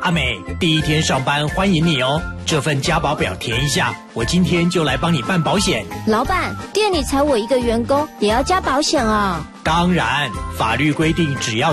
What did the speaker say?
阿美，第一天上班欢迎你哦。这份加保表填一下，我今天就来帮你办保险。 老板，店里才我一个员工，也要加保险啊？ 当然，法律规定只要